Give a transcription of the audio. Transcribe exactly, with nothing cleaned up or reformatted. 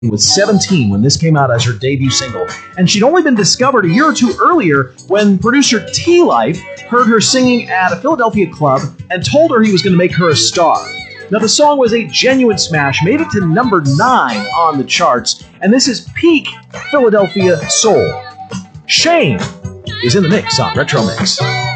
was seventeen when this came out as her debut single, and she'd only been discovered a year or two earlier when producer T-Life heard her singing at a Philadelphia club and told her he was going to make her a star. Now, the song was a genuine smash, made it to number nine on the charts, and this is peak Philadelphia soul. Shane is in the mix on Retro Mix.